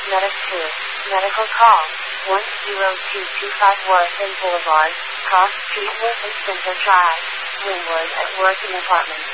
Medic 2. Medical call. 10225 Worthing Boulevard, Cross Street, Worthing Center Drive, Wynwood at Worthing Apartments.